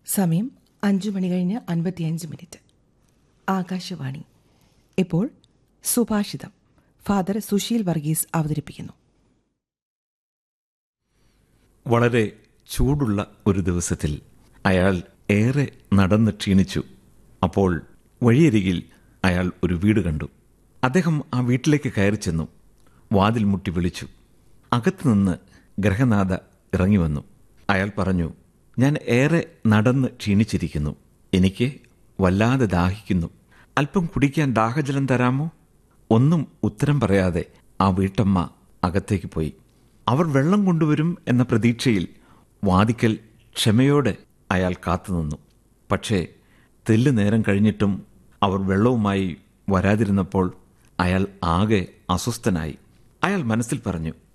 സമയം 5:55. ആകാശവാണി. ഇപ്പോൾ സുഭാഷിതം. ഫാദർ സുശീൽ വർഗീസ് അവതരിപ്പിക്കുന്നു. വളരെ ചൂടുള്ള ഒരു ദിവസത്തിൽ അയാൾ ഏറെ നടന്ന് ക്ഷീണിച്ചു. അപ്പോൾ വഴിയരികിൽ അയാൾ ഒരു വീട് കണ്ടു. അദ്ദേഹം ആ വീട്ടിലേക്ക് കയറി ചെന്നു. വാതിൽ മുട്ടി വിളിച്ചു. അകത്തുനിന്ന് ഗൃഹനാഥ ഇറങ്ങി വന്നു. അയാൾ പറഞ്ഞു, ഞാൻ ഏറെ നടന്ന് ക്ഷീണിച്ചിരിക്കുന്നു. എനിക്ക് വല്ലാതെ ദാഹിക്കുന്നു. അല്പം കുടിക്കാൻ ദാഹജലം തരാമോ? ഒന്നും ഉത്തരം പറയാതെ ആ വീട്ടമ്മ അകത്തേക്ക് പോയി. അവർ വെള്ളം കൊണ്ടുവരും എന്ന പ്രതീക്ഷയിൽ വാതിക്കൽ ക്ഷമയോടെ അയാൾ കാത്തുനിന്നു. പക്ഷേ തെല്ലു നേരം കഴിഞ്ഞിട്ടും അവർ വെള്ളവുമായി വരാതിരുന്നപ്പോൾ അയാൾ ആകെ അസ്വസ്ഥനായി. അയാൾ മനസ്സിൽ പറഞ്ഞു,